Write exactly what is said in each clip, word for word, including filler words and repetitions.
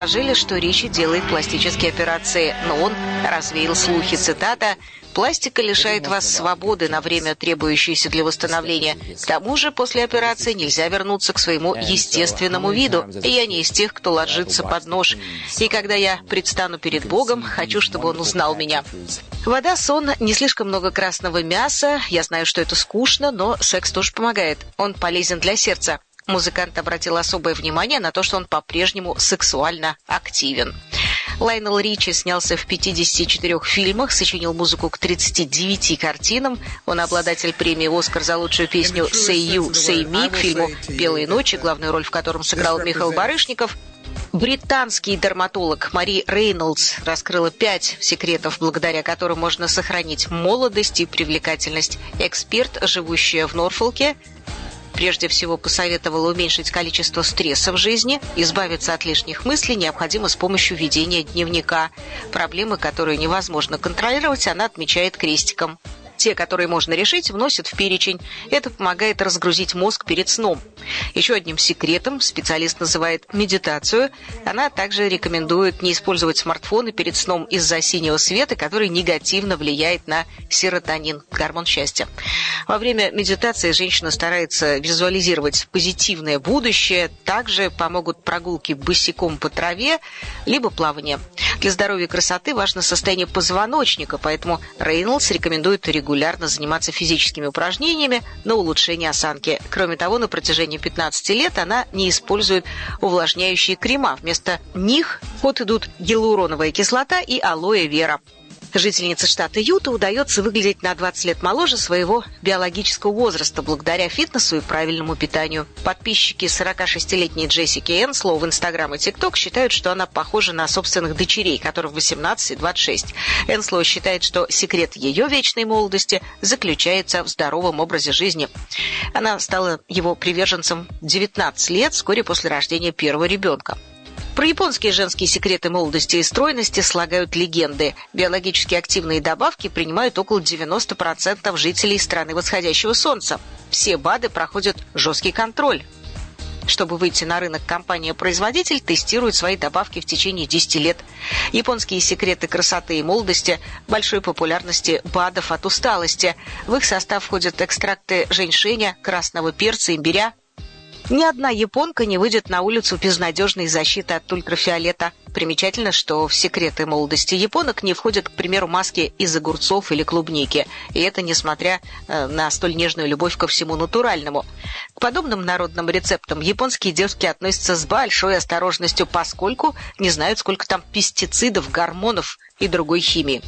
Жили, что Ричи делает пластические операции, но он развеял слухи. Цитата: «Пластика лишает вас свободы на время, требующейся для восстановления. К тому же после операции нельзя вернуться к своему естественному виду. И я не из тех, кто ложится под нож. И когда я предстану перед Богом, хочу, чтобы он узнал меня». Вода, сон, не слишком много красного мяса. Я знаю, что это скучно, но секс тоже помогает. Он полезен для сердца. Музыкант обратил особое внимание на то, что он по-прежнему сексуально активен. Лайонел Ричи снялся в пятидесяти четырёх фильмах, сочинил музыку к тридцати девяти картинам. Он обладатель премии «Оскар» за лучшую песню «Say You, Say Me» к фильму «Белые ночи», главную роль в котором сыграл Михаил Барышников. Британский дерматолог Мари Рейнольдс раскрыла пять секретов, благодаря которым можно сохранить молодость и привлекательность. Эксперт, живущая в Норфолке, прежде всего посоветовала уменьшить количество стресса в жизни, избавиться от лишних мыслей необходимо с помощью ведения дневника. Проблемы, которые невозможно контролировать, она отмечает крестиком. Те, которые можно решить, вносят в перечень. Это помогает разгрузить мозг перед сном. Еще одним секретом специалист называет медитацию. Она также рекомендует не использовать смартфоны перед сном из-за синего света, который негативно влияет на серотонин, гормон счастья. Во время медитации женщина старается визуализировать позитивное будущее. Также помогут прогулки босиком по траве, либо плавание. Для здоровья и красоты важно состояние позвоночника, поэтому Рейнольдс рекомендует регулярно регулярно заниматься физическими упражнениями на улучшение осанки. Кроме того, на протяжении пятнадцати лет она не использует увлажняющие крема. Вместо них в ход идут гиалуроновая кислота и алоэ вера. Жительнице штата Юта удается выглядеть на двадцать лет моложе своего биологического возраста благодаря фитнесу и правильному питанию. Подписчики сорокашестилетней Джессики Энслоу в Инстаграм и ТикТок считают, что она похожа на собственных дочерей, которым восемнадцать и двадцать шесть. Энслоу считает, что секрет ее вечной молодости заключается в здоровом образе жизни. Она стала его приверженцем в девятнадцать лет, вскоре после рождения первого ребенка. Про японские женские секреты молодости и стройности слагают легенды. Биологически активные добавки принимают около девяноста процентов жителей страны восходящего солнца. Все БАДы проходят жесткий контроль. Чтобы выйти на рынок, компания-производитель тестирует свои добавки в течение десяти лет. Японские секреты красоты и молодости большой популярности БАДов от усталости. В их состав входят экстракты женьшеня, красного перца, имбиря. Ни одна японка не выйдет на улицу без надежной защиты от ультрафиолета. Примечательно, что в секреты молодости японок не входят, к примеру, маски из огурцов или клубники. И это несмотря на столь нежную любовь ко всему натуральному. К подобным народным рецептам японские девушки относятся с большой осторожностью, поскольку не знают, сколько там пестицидов, гормонов и другой химии.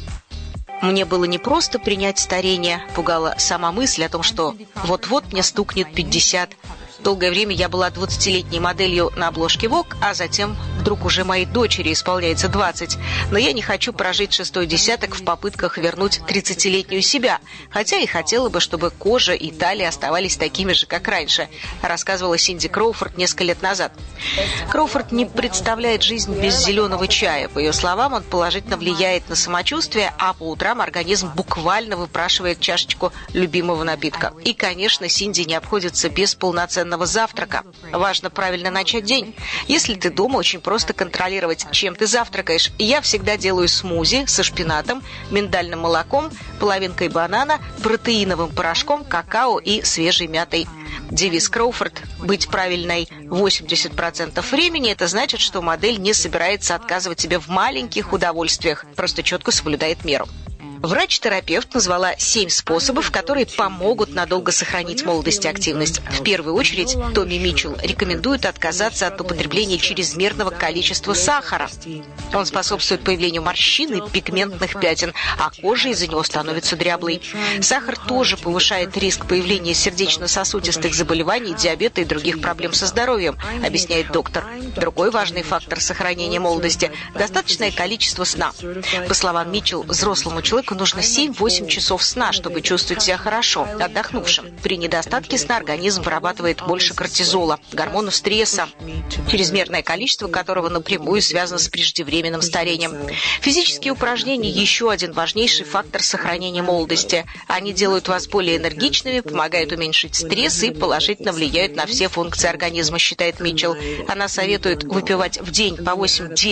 Мне было непросто принять старение, пугала сама мысль о том, что вот-вот мне стукнет пятьдесят. Долгое время я была двадцатилетней моделью на обложке Vogue, а затем вдруг уже моей дочери исполняется двадцать. Но я не хочу прожить шестой десяток в попытках вернуть тридцатилетнюю себя, хотя и хотела бы, чтобы кожа и талия оставались такими же, как раньше, рассказывала Синди Кроуфорд несколько лет назад. Кроуфорд не представляет жизнь без зеленого чая. По ее словам, он положительно влияет на самочувствие, а по утрам организм буквально выпрашивает чашечку любимого напитка. И, конечно, Синди не обходится без полноценного завтрака. Важно правильно начать день. Если ты дома, очень просто контролировать, чем ты завтракаешь. Я всегда делаю смузи со шпинатом, миндальным молоком, половинкой банана, протеиновым порошком, какао и свежей мятой. Девиз Кроуфорд «Быть правильной восемьдесят процентов времени» – это значит, что модель не собирается отказывать себе в маленьких удовольствиях, просто четко соблюдает меру. Врач-терапевт назвала семь способов, которые помогут надолго сохранить молодость и активность. В первую очередь, Томми Митчелл рекомендует отказаться от употребления чрезмерного количества сахара. Он способствует появлению морщин и пигментных пятен, а кожа из-за него становится дряблой. Сахар тоже повышает риск появления сердечно-сосудистых заболеваний, диабета и других проблем со здоровьем, объясняет доктор. Другой важный фактор сохранения молодости – достаточное количество сна. По словам Митчелл, взрослому человеку нужно семь-восемь часов сна, чтобы чувствовать себя хорошо, отдохнувшим. При недостатке сна организм вырабатывает больше кортизола, гормона стресса, чрезмерное количество которого напрямую связано с преждевременным старением. Физические упражнения – еще один важнейший фактор сохранения молодости. Они делают вас более энергичными, помогают уменьшить стресс и положительно влияют на все функции организма, считает Митчелл. Она советует выпивать в день по восемь-девять